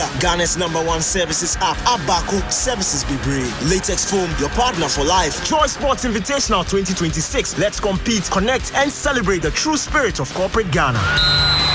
Ghana's #1 services app, Abaco Services Bebre. Latex Foam, your partner for life. Joy Sports Invitational 2026. Let's compete, connect, and celebrate the true spirit of corporate Ghana.